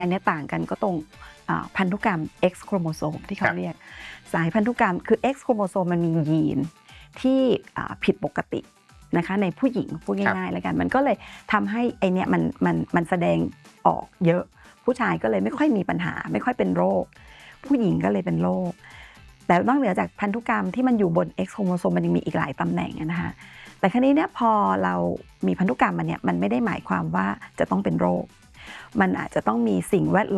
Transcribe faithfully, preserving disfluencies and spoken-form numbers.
อันนี้ต่างกันก็ตรงพันธุกรรม X โครโมโซมที่เขาเรียกสายพันธุกรรมคือ X โครโมโซมมันมียีนที่ผิดปกตินะคะในผู้หญิงพูดง่ายๆแล้วกันมันก็เลยทำให้ไอเนี้ยมันมันมันแสดงออกเยอะผู้ชายก็เลยไม่ค่อยมีปัญหาไม่ค่อยเป็นโรคผู้หญิงก็เลยเป็นโรคแต่นอกเหนือจากพันธุกรรมที่มันอยู่บน X โครโมโซมมันยังมีอีกหลายตำแหน่งนะคะแต่ครั้นี้เนี่ยพอเรามีพันธุกรรมมันเนี่ยมันไม่ได้หมายความว่าจะต้องเป็นโรคมันอาจจะต้องมีสิ่งแวด